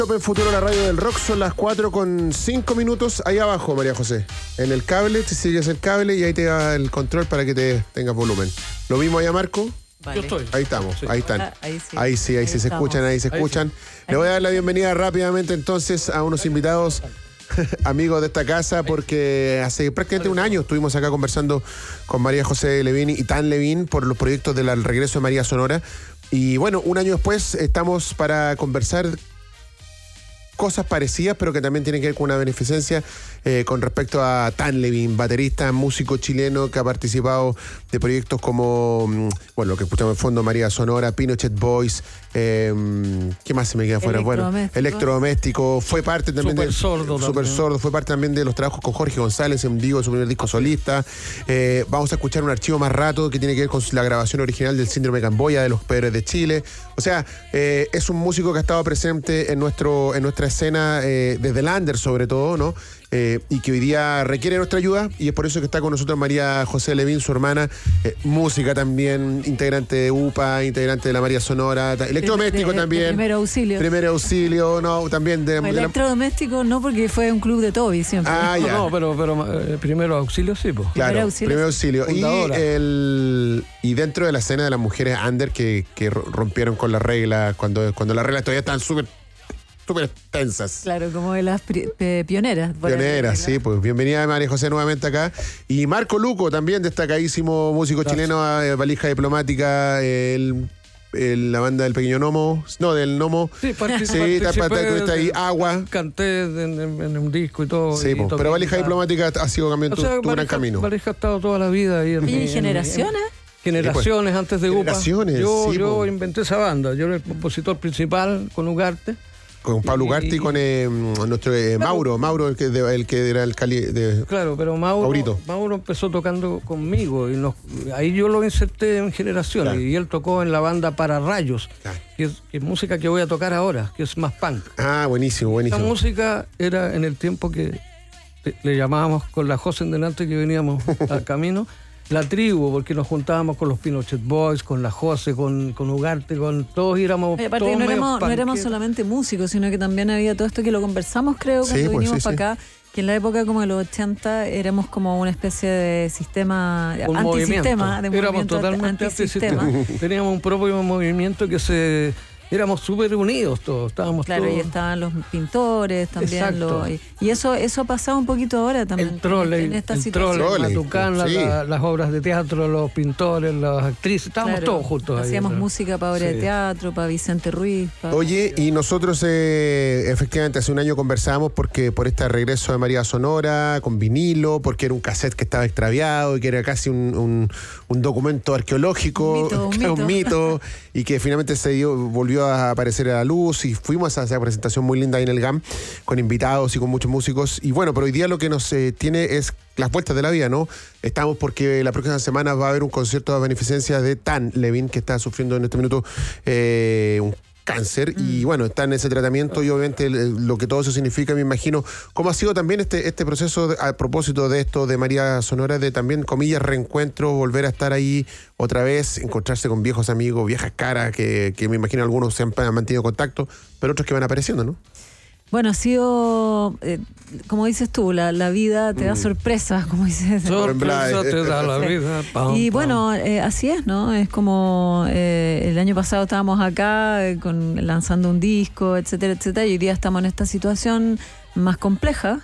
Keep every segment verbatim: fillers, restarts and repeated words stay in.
Open Futuro, la radio del rock, son las cuatro con cinco minutos. Ahí abajo, María José, en el cable, te sigues el cable y ahí te da el control para que te tengas volumen. Lo mismo allá, Marco. Vale. Yo estoy. Ahí estamos, sí. Ahí están. Ah, ahí sí, ahí sí, ahí, ahí sí se escuchan, ahí se ahí escuchan. Sí. Le voy a dar la bienvenida rápidamente entonces a unos invitados amigos de esta casa, porque hace prácticamente un año estuvimos acá conversando con María José Levín y Tan Levín por los proyectos del regreso de María Sonora. Y bueno, un año después estamos para conversar cosas parecidas, pero que también tienen que ver con una beneficencia eh, con respecto a Tan Levín, baterista, músico chileno que ha participado de proyectos como, bueno, lo que escuchamos en fondo, María Sonora, Pinochet Boys, eh, ¿qué más se me queda fuera? Bueno, Electrodoméstico, fue parte también Super de Sordo, Super Sordo, fue parte también de los trabajos con Jorge González en vivo, su primer disco solista. Eh, vamos a escuchar un archivo más rato que tiene que ver con la grabación original del Síndrome de Camboya de los Pedres de Chile. O sea, eh, es un músico que ha estado presente en nuestro en nuestra escena eh, desde el under sobre todo, ¿no? Eh, y que hoy día requiere nuestra ayuda, y es por eso que está con nosotros María José Levín, su hermana, eh, música también, integrante de U P A, integrante de la María Sonora, ta, electrodoméstico de, de, también. De primer auxilio. Primer auxilio, no, también de... Bueno, de electrodoméstico la... no, porque fue un club de Toby siempre. Ah, ya. No, pero, pero eh, primero auxilio sí, pues. Claro, primer auxilio. Primer auxilio. Y, el, y dentro de la escena de las mujeres under que, que rompieron con las reglas, cuando, cuando las reglas todavía están súper súper tensas. Claro, como de las pioneras. Pioneras, sí, pues bienvenida María José nuevamente acá. Y Marco Luco, también destacadísimo músico Gracias. chileno, eh, valija diplomática, el, el, la banda del Pequeño Gnomo, no, del Gnomo. Sí, participé. Sí, está ahí, Agua. Canté en, en, en un disco y todo. Sí, y pues, pero valija diplomática ha sido también o tu, sea, tu valija, gran camino. Valija ha estado toda la vida ahí. En, ¿Y en, generaciones? En, Generaciones sí, pues, antes de U P A. Generaciones, yo, sí, yo pues. inventé esa banda. Yo era el compositor principal con Ugarte. Con Pablo Ugarte y, y con eh, nuestro eh, claro, Mauro, Mauro el que, de, el que era el cali de Claro, pero Mauro, Mauro empezó tocando conmigo y nos, ahí yo lo inserté en Generaciones, claro. Y él tocó en la banda Para Rayos, claro. que, es, que es música que voy a tocar ahora, que es más punk. Ah, buenísimo, buenísimo. La música era en el tiempo que le, le llamábamos con la José en delante que veníamos al camino. La tribu, porque nos juntábamos con los Pinochet Boys, con la José, con, con Ugarte, con todos y éramos Oye, aparte todos no éramos, no éramos solamente músicos, sino que también había todo esto que lo conversamos, creo, cuando sí, pues, vinimos sí, para sí. acá, que en la época como de los ochenta éramos como una especie de sistema, un antisistema, movimiento. de éramos movimiento totalmente antisistema. antisistema. Teníamos un propio movimiento que se... Éramos súper unidos todos, estábamos claro, todos... y estaban los pintores también. Lo, y, y eso eso ha pasado un poquito ahora también. El trolley, en esta el situación. trolley, Matucán, sí. la, las obras de teatro, los pintores, las actrices, estábamos claro, todos juntos ahí. Hacíamos ¿no? música para obras sí. de teatro, para Vicente Ruiz. Para... Oye, y nosotros eh, efectivamente hace un año conversamos porque por este regreso de María Sonora, con vinilo, porque era un cassette que estaba extraviado y que era casi un, un, un documento arqueológico, un mito, un mito. un mito y que finalmente se dio, volvió a aparecer a la luz y fuimos a esa presentación muy linda ahí en el G A M con invitados y con muchos músicos. Y bueno, pero hoy día lo que nos eh, tiene es las vueltas de la vida, ¿no? Estamos porque la próxima semana va a haber un concierto de beneficencia de Tan Levín, que está sufriendo en este minuto eh, un cáncer, mm. y bueno, está en ese tratamiento y obviamente lo que todo eso significa, me imagino, cómo ha sido también este, este proceso de, a propósito de esto de María Sonora, de también, comillas, reencuentro, volver a estar ahí otra vez, encontrarse con viejos amigos, viejas caras, que, que me imagino algunos se han, han mantenido contacto, pero otros que van apareciendo, ¿no? Bueno, ha sido, eh, como dices tú, la, la vida te da mm. sorpresas, como dices. Sorpresa te da la vida. Pam, y pam. bueno, eh, así es, ¿no? Es como eh, el año pasado estábamos acá eh, con, lanzando un disco, etcétera, etcétera, y hoy día estamos en esta situación más compleja,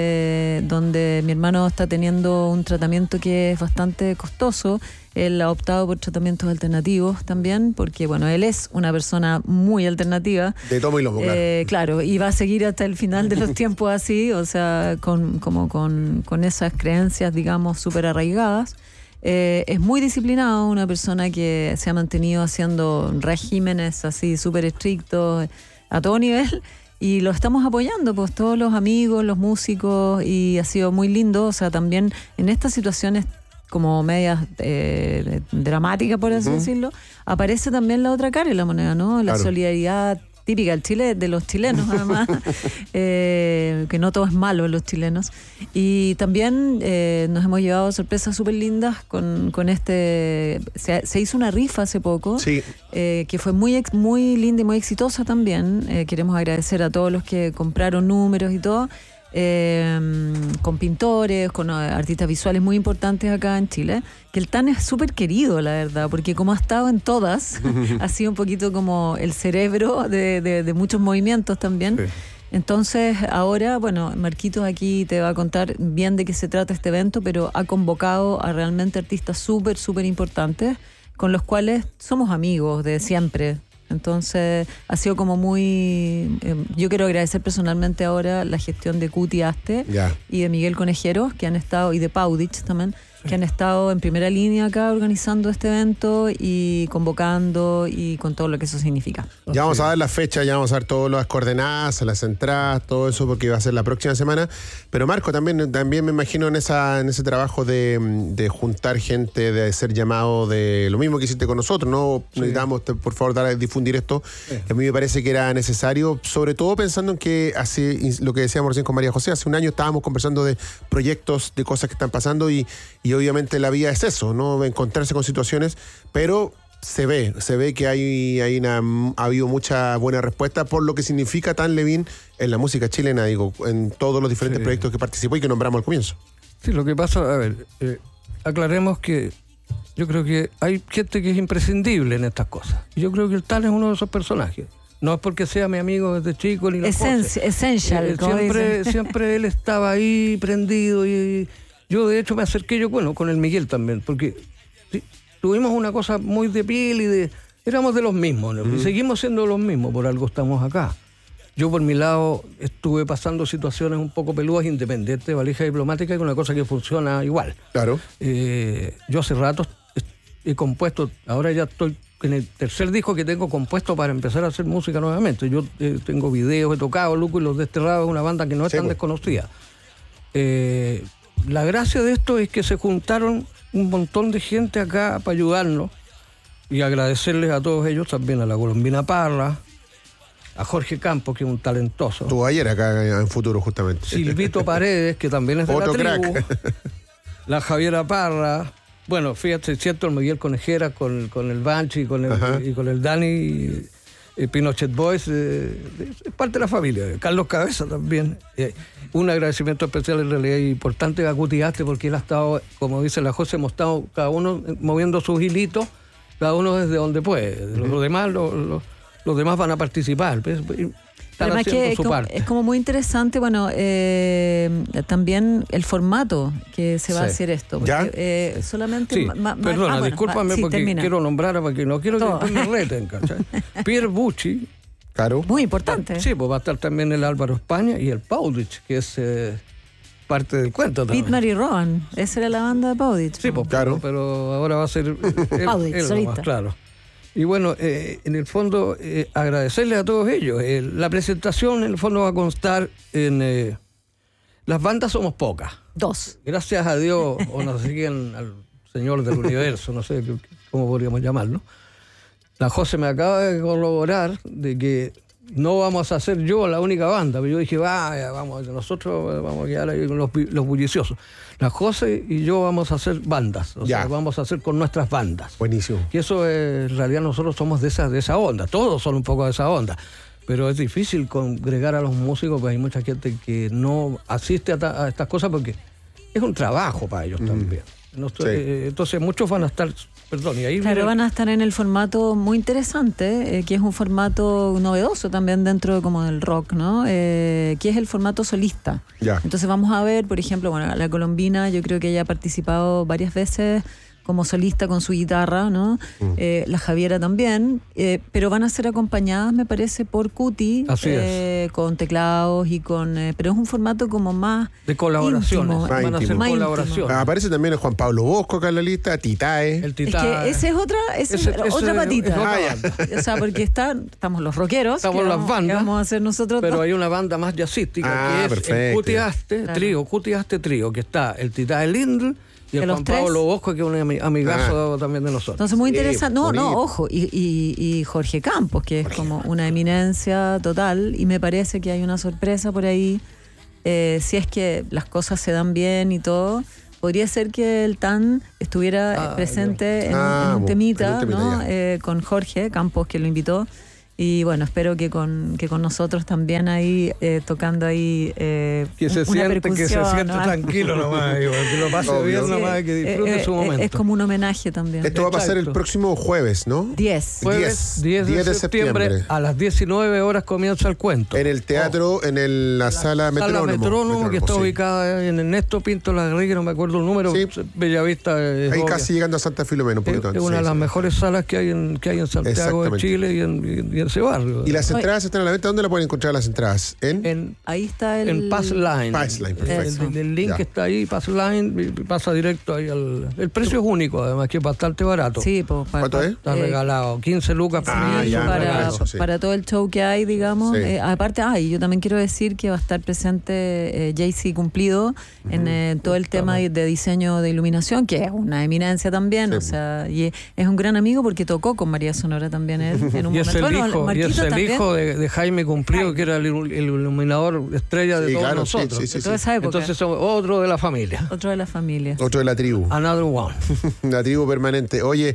eh, donde mi hermano está teniendo un tratamiento que es bastante costoso. Él ha optado por tratamientos alternativos también, porque bueno, él es una persona muy alternativa. De tomo y lomo, claro. Eh, claro, y va a seguir hasta el final de los tiempos así, o sea, con, como con, con esas creencias, digamos, súper arraigadas. Eh, es muy disciplinado, una persona que se ha mantenido haciendo regímenes así súper estrictos a todo nivel. Y lo estamos apoyando, pues todos los amigos, los músicos, y ha sido muy lindo. O sea, también en estas situaciones como medias eh, dramáticas, por así uh-huh. decirlo, aparece también la otra cara de la moneda, ¿no? La claro. solidaridad típica del Chile, de los chilenos además, eh, que no todo es malo en los chilenos. Y también eh, nos hemos llevado sorpresas súper lindas con, con este... Se, se hizo una rifa hace poco, sí. eh, que fue muy, muy linda y muy exitosa también. Eh, queremos agradecer a todos los que compraron números y todo. Eh, con pintores, con artistas visuales muy importantes acá en Chile, que el Tan es súper querido, la verdad, porque como ha estado en todas, ha sido un poquito como el cerebro de, de, de muchos movimientos también. Sí. Entonces ahora, bueno, Marquitos aquí te va a contar bien de qué se trata este evento, pero ha convocado a realmente artistas súper, súper importantes, con los cuales somos amigos de siempre. Entonces ha sido como muy... Eh, yo quiero agradecer personalmente ahora la gestión de Cuti Aste yeah. y de Miguel Conejeros, que han estado, y de Paudich también, sí. que han estado en primera línea acá organizando este evento y convocando y con todo lo que eso significa. Ya vamos a dar la fecha, ya vamos a dar todas las coordenadas, las entradas, todo eso, porque va a ser la próxima semana. Pero Marco, también, también me imagino en esa en ese trabajo de, de juntar gente, de ser llamado, de lo mismo que hiciste con nosotros, ¿no? Sí. Necesitamos, por favor, dar a difundir esto. Sí. A mí me parece que era necesario, sobre todo pensando en que hace lo que decíamos recién con María José, hace un año estábamos conversando de proyectos, de cosas que están pasando y, y obviamente la vida es eso, ¿no? Encontrarse con situaciones, pero se ve, se ve que hay, hay una, ha habido mucha buena respuesta por lo que significa Tan Levin en la música chilena, digo, en todos los diferentes sí. proyectos que participó y que nombramos al comienzo. Sí, lo que pasa, a ver, eh, aclaremos que yo creo que hay gente que es imprescindible en estas cosas. Yo creo que el Tan es uno de esos personajes. No es porque sea mi amigo desde chico ni la cosa. Essential. Eh, siempre, siempre él estaba ahí prendido y yo de hecho me acerqué yo, bueno, con el Miguel también, porque sí, tuvimos una cosa muy de piel y de... Éramos de los mismos, ¿no? Uh-huh. Y seguimos siendo los mismos, por algo estamos acá. Yo por mi lado estuve pasando situaciones un poco peludas, independientes, valija diplomática, y con una cosa que funciona igual. Claro. Eh, yo hace rato he compuesto, ahora ya estoy en el tercer disco que tengo compuesto para empezar a hacer música nuevamente. Yo eh, tengo videos, he tocado Luco y Los Desterrados, una banda que no es sí, tan pues. desconocida. Eh, la gracia de esto es que se juntaron un montón de gente acá para ayudarnos y agradecerles a todos ellos, también a la Colombina Parra, a Jorge Campos, que es un talentoso. Estuvo ayer acá en Futuro, justamente. Silvito Paredes, que también es de Otro la tribu. Crack. La Javiera Parra. Bueno, fíjate, cierto, el Miguel Conejera con, con el Banchi y con el, y con el Dani, y, y Pinochet Boys, eh, es parte de la familia. Carlos Cabeza también. Eh, un agradecimiento especial en realidad importante a Cuti Aste, porque él ha estado, como dice la José, hemos estado cada uno moviendo sus hilitos, cada uno desde donde puede. Uh-huh. Los demás, los, los, los demás van a participar. Pues, están Además haciendo que su es como, parte. Es como muy interesante, bueno, eh, también el formato que se va sí. a hacer esto. Porque, ¿Ya? Eh, solamente... Sí. Ma, ma, Perdona, ah, bueno, discúlpame va, sí, porque termina. quiero nombrar a porque no quiero Todo. que me reten, ¿cachai? Pierre Bucci. Claro. Muy importante. Sí, pues va a estar también el Álvaro España y el Paudich, que es eh, parte del cuento también. Pitmar y Rowan, esa era la banda de Paudich. Sí, pues claro. Pero, pero ahora va a ser él, Paudich, él nomás, claro. Y bueno, eh, en el fondo, eh, agradecerle a todos ellos. Eh, la presentación, en el fondo, va a constar en... Eh, las bandas somos pocas. Dos. Gracias a Dios, o no sé quién, al Señor del Universo, no sé cómo podríamos llamarlo. La José me acaba de corroborar de que no vamos a ser yo la única banda. Pero yo dije, vaya, vamos, nosotros vamos a quedar ahí con los, los bulliciosos. La José y yo vamos a hacer bandas, o ya. sea, vamos a hacer con nuestras bandas. Buenísimo. Y eso, eh, en realidad, nosotros somos de esa, de esa onda, todos son un poco de esa onda. Pero es difícil congregar a los músicos, porque hay mucha gente que no asiste a, ta, a estas cosas porque es un trabajo para ellos mm. también. Entonces, sí. eh, entonces, muchos van a estar... Perdón, y ahí claro, viene... van a estar en el formato muy interesante, eh, que es un formato novedoso también dentro de, como del rock, ¿no? Eh, que es el formato solista. Ya. Entonces vamos a ver, por ejemplo, bueno, la Colombina, yo creo que ella ha participado varias veces como solista con su guitarra, ¿no? Mm. Eh, la Javiera también, eh, pero van a ser acompañadas, me parece, por Cuti, Así eh, es. con teclados y con... Eh, pero es un formato como más de colaboraciones. íntimo, van a hacer más colaboraciones. Ah, aparece también el Juan Pablo Bosco acá en la lista, Titae. El Titae. Es que ese es otra, ese ese, es otra ese, patita. Es otra ah, banda. O sea, porque está, estamos los rockeros. Estamos las vamos, bandas. vamos a hacer nosotros. Pero dos. hay una banda más jazzística, ah, que es perfecto. el Cuti Aste, claro. trío, Cuti Aste trío, que está el Titae Lindl Y el Juan Pablo Bosco, que es un amigazo ah. también de nosotros. Entonces, muy interesante. Sí, no, bonito. no, ojo. Y, y, y Jorge Campos, que es Jorge. como una eminencia total. Y me parece que hay una sorpresa por ahí. Eh, si es que las cosas se dan bien y todo, podría ser que el T A N estuviera ah, presente en, ah, en un temita, en un temita ¿no? eh, con Jorge Campos, que lo invitó. Y bueno, espero que con que con nosotros también ahí eh, tocando ahí eh, que se una siente que se siente ¿no? tranquilo nomás, que lo pase Obvio. bien nomás, que disfrute eh, eh, su momento. Es como un homenaje también. Esto va a pasar el próximo jueves, ¿no? diez. Jueves diez de, de septiembre, septiembre. A las diecinueve horas comienza el cuento. En el teatro, oh. en el, la, la sala Metrónomo. Sala Metrónomo, Metrónomo que está sí. ubicada en Ernesto Pinto Larraín, no me acuerdo el número, sí. Bellavista. Eh, ahí casi llegando a Santa Filomena, un poquito es, antes. Es una sí, de las sí. mejores salas que hay en, que hay en Santiago de Chile y en, y en ese barrio. Y las entradas están a la venta. ¿Dónde la pueden encontrar las entradas? En, en ahí está el en Passline. Passline, perfecto. El, el link ya. está ahí, Passline, pasa directo ahí al. El precio es único, además que es bastante barato. Sí, pues para, ¿cuánto es? Está eh, regalado, quince lucas por ah, mí, ya, para, eso, sí. para todo el show que hay, digamos. Sí. Eh, aparte, ay, ah, yo también quiero decir que va a estar presente eh, Jaycee Cumplido uh-huh. en eh, todo el tema de, de diseño de iluminación, que es una eminencia también, sí. o sea, y es un gran amigo porque tocó con María Sonora también él en un y momento. Es el bueno, hijo, y es el también. hijo de, de Jaime Cumplido, que era el, el iluminador estrella de sí, todos claro, nosotros. Sí, sí, sí, toda esa época. Entonces somos otro de la familia. Otro de la familia. Otro de la tribu. Another one. La tribu permanente. Oye,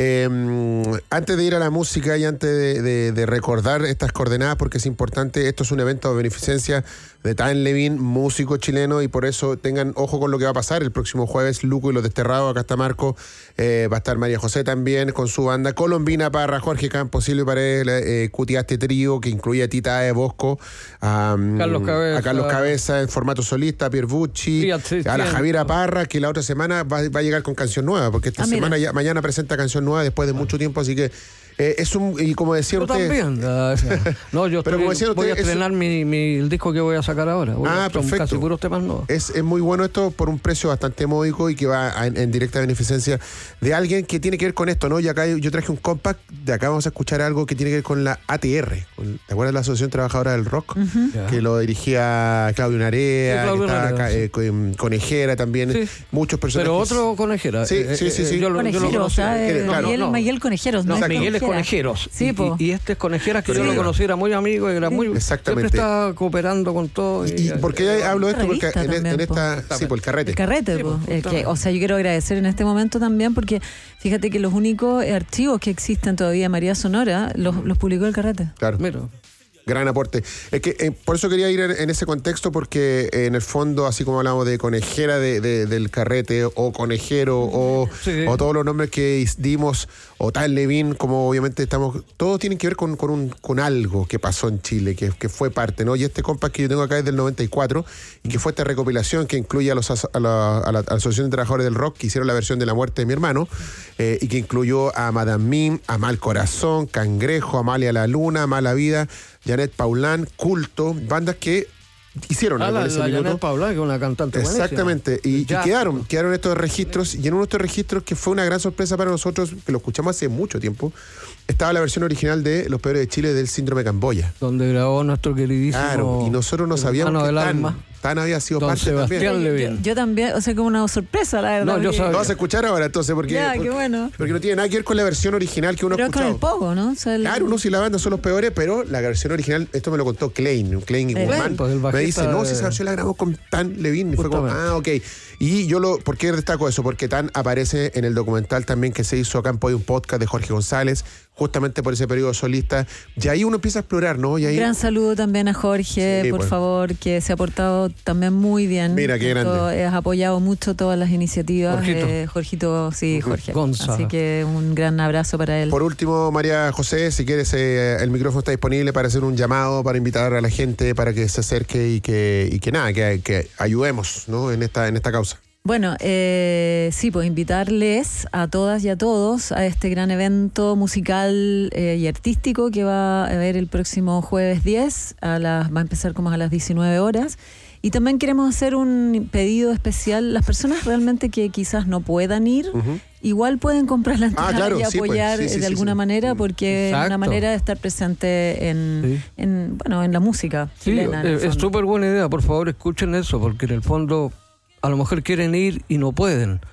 eh, antes de ir a la música y antes de, de, de recordar estas coordenadas, porque es importante, esto es un evento de beneficencia de Tan Levin, músico chileno, y por eso tengan ojo con lo que va a pasar el próximo jueves. Luco y los Desterrados, acá está Marco, eh, va a estar María José también con su banda, Colombina Parra, Jorge Campos, Silvio Paredes, eh, Cutiaste Trío, que incluye a Tita de Bosco, a, Carlos Cabeza, a Carlos Cabeza en formato solista, a Pierbucci, sí, a la Javiera Parra, que la otra semana va, va a llegar con canción nueva, porque esta ah, semana ya, mañana presenta canción nueva después de mucho tiempo, así que Eh, es un, y como decía yo usted... también. No, yo pero estoy, como decía usted, voy a estrenar un... mi, mi, el disco que voy a sacar ahora. Voy ah, perfecto. Casi puros temas nuevos. Es, es muy bueno esto por un precio bastante módico y que va a, en, en directa beneficencia de alguien que tiene que ver con esto, ¿no? Y acá yo traje un compact, de acá vamos a escuchar algo que tiene que ver con la A T R. Con, ¿te acuerdas de la Asociación Trabajadora del Rock? Uh-huh. Que lo dirigía Claudio Narea, sí, Claudio que estaba acá, eh, sí. Conejera también, sí. muchos personajes. Pero otro Conejera. Sí, eh, sí, sí. sí. Yo, Conejeros, yo lo conocí. Eh, claro. Miguel, no. Miguel Conejeros, ¿no? no Miguel es Conejeros. Sí, y, y este es Conejeras que sí. yo lo conocí, era muy amigo, era muy exactamente. Siempre estaba cooperando con todo. ¿Y, y, y por qué hablo de esto? Porque en, también, en esta... Po. Sí, por el carrete. El carrete, sí, po. El que, o sea, yo quiero agradecer en este momento también porque fíjate que los únicos archivos que existen todavía de María Sonora los, los publicó el carrete. Claro. Mira. Gran aporte. Es que eh, por eso quería ir en, en ese contexto, porque eh, en el fondo, así como hablamos de conejera de, de, del carrete, o conejero, o, sí. o todos los nombres que dimos, o Tan Levin, como obviamente estamos, todos tienen que ver con, con, un, con algo que pasó en Chile, que, que fue parte, ¿no? Y este compás que yo tengo acá es del noventa y cuatro, y que fue esta recopilación que incluye a, los, a, la, a la Asociación de Trabajadores del Rock, que hicieron la versión de La Muerte de mi hermano, eh, y que incluyó a Madame Mim, a Mal Corazón, Cangrejo, Amalia la Luna, Mala Vida, Janet Paulán, Culto, bandas que hicieron ah, algo la, en ese la minuto. Janet Paulán, que es una cantante exactamente, y, y quedaron, quedaron estos registros, y en uno de estos registros que fue una gran sorpresa para nosotros, que lo escuchamos hace mucho tiempo, estaba la versión original de Los Peores de Chile del Síndrome Camboya. Donde grabó nuestro queridísimo... Claro, y nosotros no sabíamos que tan, tan había sido Don parte Sebastián también. Levin. Yo, yo también, o sea, como una sorpresa, la verdad. No, yo sabía. Lo vas a escuchar ahora entonces, porque, ya, porque, qué bueno. porque no tiene nada que ver con la versión original que uno pero ha escuchado. Pero con el pogo, ¿no? O sea, el... Claro, uno sí la banda son los peores, pero la versión original, esto me lo contó Klein, Klein y Guzmán. Me dice, no, si esa versión la grabó con Tan Levin. Y fue como, ah, ok. Y yo lo, ¿por qué destaco eso? Porque Tan aparece en el documental también que se hizo acá en Podio, un podcast de Jorge González, justamente por ese periodo solista. Y ahí uno empieza a explorar, ¿no? Y ahí... Un gran saludo también a Jorge, sí, por bueno. favor, que se ha portado también muy bien. Mira, qué grande. Has apoyado mucho todas las iniciativas. Jorgito. Eh, Jorgito, sí, Jorge. Gonza. Así que un gran abrazo para él. Por último, María José, si quieres, eh, el micrófono está disponible para hacer un llamado, para invitar a la gente, para que se acerque y que, y que nada, que, que ayudemos, ¿no? en, esta, en esta causa. Bueno, eh, sí, pues invitarles a todas y a todos a este gran evento musical eh, y artístico que va a haber el próximo jueves diez, a las, va a empezar como a las diecinueve horas. Y también queremos hacer un pedido especial. Las personas realmente que quizás no puedan ir, uh-huh. igual pueden comprar la entrada ah, claro, y apoyar sí, pues. sí, sí, de alguna sí, sí. manera, porque Exacto. es una manera de estar presente en, sí. en, bueno, en la música sí, chilena. Es súper buena idea, por favor escuchen eso, porque en el fondo... a lo mejor quieren ir y no pueden.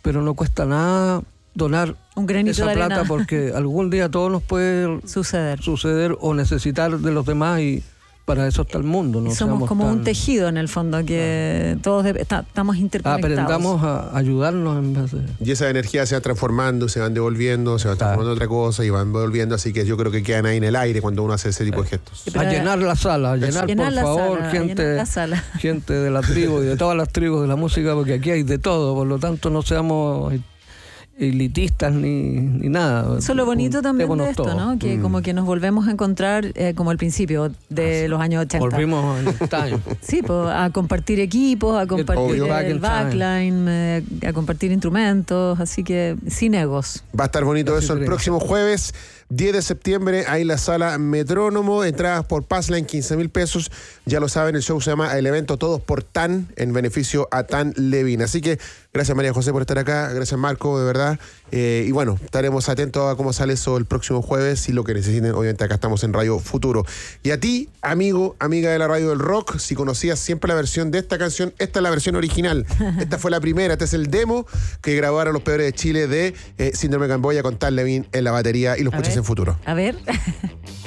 pero no cuesta nada donar un granito esa de plata arena. porque algún día todo nos puede suceder. suceder o necesitar de los demás y para eso está el mundo. No somos como tan... un tejido en el fondo que ah. todos de, está, estamos interconectados. Aprendamos a ayudarnos en vez de... Y esa energía se va transformando, se van devolviendo, se va transformando en otra cosa y van devolviendo, así que yo creo que quedan ahí en el aire cuando uno hace ese tipo de gestos. A llenar la sala, a llenar, llenar por la favor, sala, gente, la sala. gente de la tribu y de todas las tribus de la música, porque aquí hay de todo, por lo tanto no seamos elitistas ni, ni nada. Eso es lo bonito también de esto, todos. ¿no? Que mm. como que nos volvemos a encontrar eh, como al principio de ah, los años ochenta. Volvimos en el time. Sí, pues, a compartir equipos, a compartir el, back el backline, eh, a compartir instrumentos, así que sin egos. Va a estar bonito eso el próximo jueves, diez de septiembre, ahí en la sala Metrónomo, entradas por Passline, quince mil pesos. Ya lo saben, el show se llama El Evento Todos por T A N, en beneficio a T A N Levin. Así que gracias María José por estar acá, gracias Marco, de verdad. Eh, y bueno, estaremos atentos a cómo sale eso el próximo jueves y lo que necesiten. Obviamente acá estamos en Radio Futuro. Y a ti, amigo, amiga de la Radio del Rock, si conocías siempre la versión de esta canción, esta es la versión original. Esta fue la primera, este es el demo que grabaron los Peores de Chile de eh, Síndrome Camboya con T A N Levin en la batería y lo escuchas en Futuro. A ver.